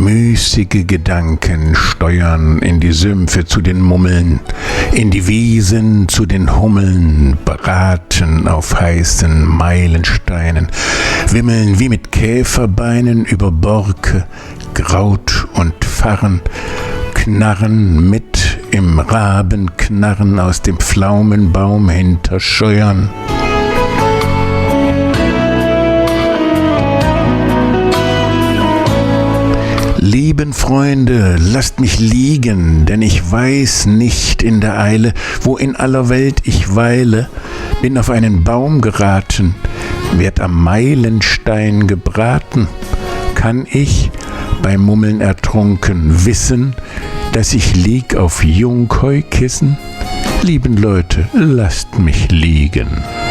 Müßige Gedanken steuern in die Sümpfe zu den Mummeln, in die Wiesen zu den Hummeln, braten auf heißen Meilensteinen, wimmeln wie mit Käferbeinen über Borke, Kraut und Farren, knarren mit im Rabenknarren aus dem Pflaumenbaum hinterscheuern. Lieben Freunde, lasst mich liegen, denn ich weiß nicht in der Eile, wo in aller Welt ich weile, bin auf einen Baum geraten, werd am Meilenstein gebraten, kann ich, beim Mummeln ertrunken, wissen, dass ich lieg auf Jungheukissen? Lieben Leute, lasst mich liegen.